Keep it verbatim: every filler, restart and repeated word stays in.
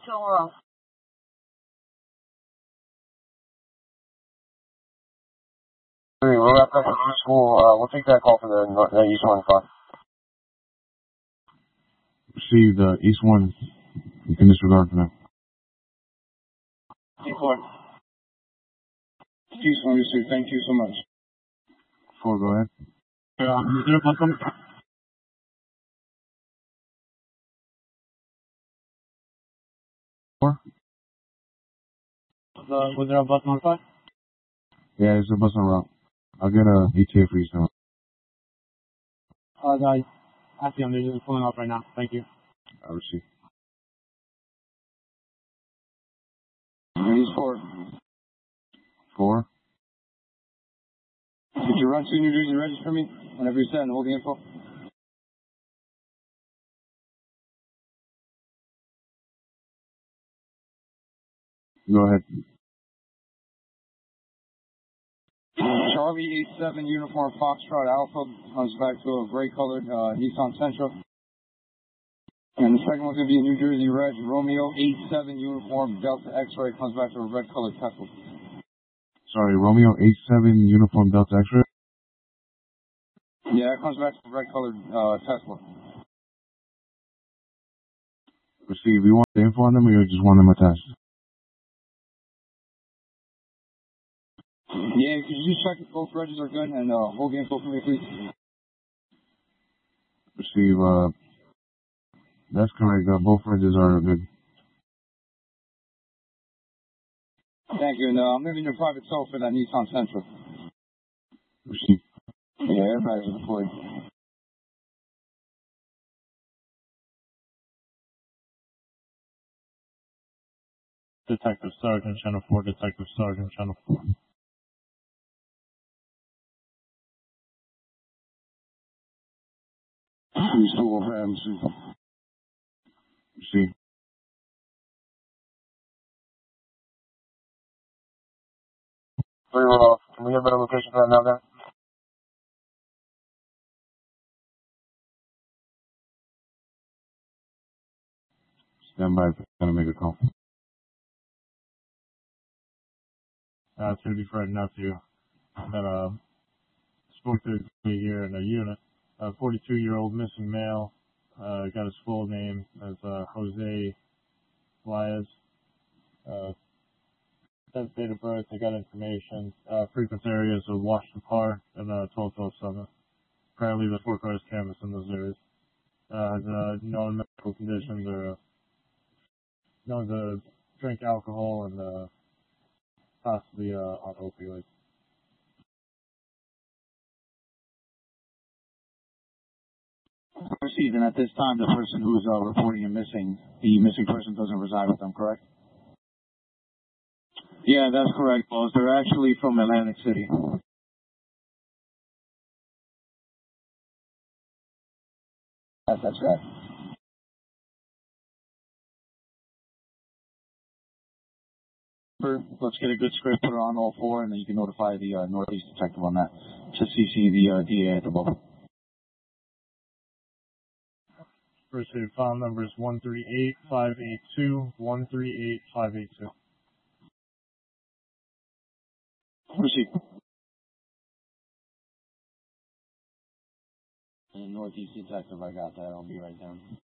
till, uh, three, we're at the school. Uh, we'll take that call for the, the East one five. Received, uh, East one. You can disregard for them. D four. East one received. Thank you so much. Four, go ahead. Uh, is there a bus number? Four? Uh, was there a bus number five? Yeah, there's a bus on route. I'll get a E T A for you soon. Uh, I, I see them. They're just pulling up right now. Thank you. I receive. East four. Four? Could you run to New Jersey Register for me whenever you're set and hold the info? Go ahead. Charlie eight seven uniform Foxtrot Alpha comes back to a gray colored uh, Nissan Sentra. And the second one's going to be a New Jersey Reg Romeo eight seven uniform Delta X-Ray comes back to a red colored Tesla. Sorry, Romeo eight seven uniform Delta X-Ray? Yeah, it comes back to a red colored uh, Tesla. Receive. You want the info on them or you just want them attached? Yeah, could you just check if both regs are good and uh, hold the info for me, please? Receive, uh, that's correct. Uh, both regs are good. Thank you, and uh, I'm leaving your private cell for that Nissan Sentra. Receive. Yeah, everybody's deployed. Detective Sergeant, Channel four, Detective Sergeant, Channel four. We still will have him soon. Receive. Very well. Can we get a better location for that now, then? Stand by. Gonna make a call. Uh, it's going to be Fred Nephew that uh, spoke to me here in a unit. A forty-two-year-old missing male. Uh, got his full name as uh, Jose Flyas. Uh, date of birth, I got information. Uh, frequent areas of Washington Park and uh, twelve twelve seven. Apparently the four cars canvassed in those areas. Uh, has uh, known medical conditions or uh, known to drink alcohol and uh, possibly uh, on opioids. Received, and at this time, the person who's uh, reporting him missing, the missing person doesn't reside with them, correct? Yeah, that's correct, boss. They're actually from Atlantic City. That's, that's right. Let's get a good script, put her on all four, and then you can notify the uh, Northeast detective on that. To C C the uh, D A at the moment. Received. File number is one three eight five eight two, one three eight five eight two. Received. And Northeast detective, I got that. I'll be right down.